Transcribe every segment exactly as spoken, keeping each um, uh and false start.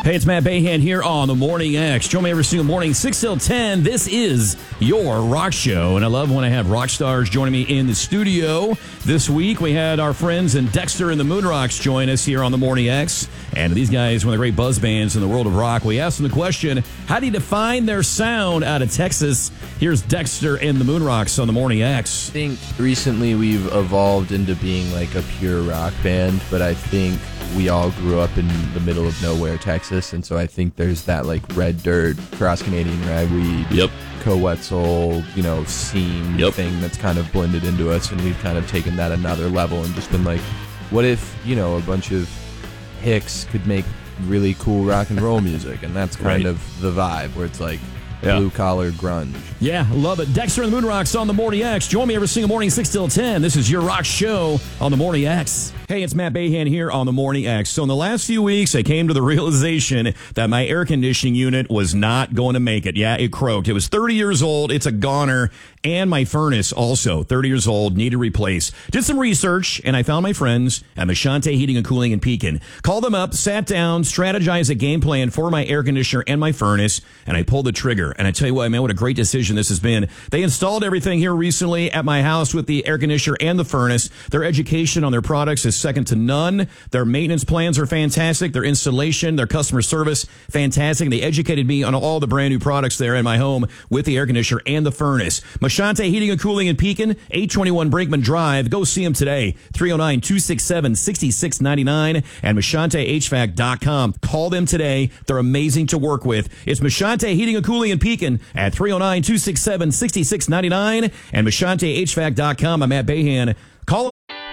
Hey, it's Matt Bayhan here on the Morning X. Join me every single morning, six till ten. This is your rock show, and I love when I have rock stars joining me in the studio. This week, we had our friends and Dexter and the Moonrocks join us here on the Morning X. And these guys, one of the great buzz bands in the world of rock. We asked them the question, how do you define their sound out of Texas? Here's Dexter and the Moonrocks on the Morning X. I think recently we've evolved into being like a pure rock band, but I think we all grew up in the middle of nowhere, Texas, and so I think there's that like red dirt, cross-Canadian ragweed, yep. co-Wetzel, you know, scene yep. thing that's kind of blended into us, and we've kind of taken that another level and just been like, what if, you know, a bunch of hicks could make really cool rock and roll music? And that's kind right. of the vibe, where it's like yeah. blue-collar grunge. Yeah, love it. Dexter and the Moonrocks on the Morning X. Join me every single morning, six till ten. This is your rock show on the Morning X. Hey, it's Matt Bayhan here on the Morning X. So in the last few weeks, I came to the realization that my air conditioning unit was not going to make it. Yeah, it croaked. It was thirty years old. It's a goner. And my furnace also, thirty years old, needed replaced. Did some research, and I found my friends at Mashante Heating and Cooling in Pekin. Called them up, sat down, strategized a game plan for my air conditioner and my furnace, and I pulled the trigger. And I tell you what, man, what a great decision this has been. They installed everything here recently at my house with the air conditioner and the furnace. Their education on their products is second to none. Their maintenance plans are fantastic. Their installation, their customer service, fantastic. They educated me on all the brand new products there in my home with the air conditioner and the furnace. Mashante Heating and Cooling in Pekin, eight twenty-one Brinkman Drive. Go see them today, three oh nine, two six seven, six six nine nine, and Mashante H V A C dot com. Call them today. They're amazing to work with. It's Mashante Heating and Cooling in Pekin at three oh nine, two six seven, six six nine nine and Mashante H V A C dot com. I'm Matt Bayhan. Call.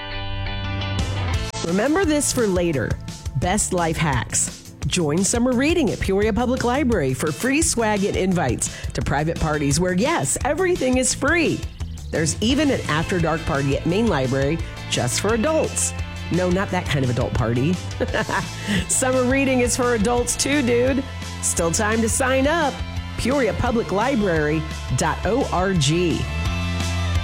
Remember this for later. Best life hacks. Join summer reading at Peoria Public Library for free swag and invites to private parties where, yes, everything is free. There's even an after dark party at Main Library just for adults. No, not that kind of adult party. Summer reading is for adults too, dude. Still time to sign up. Peoria Public Library dot org.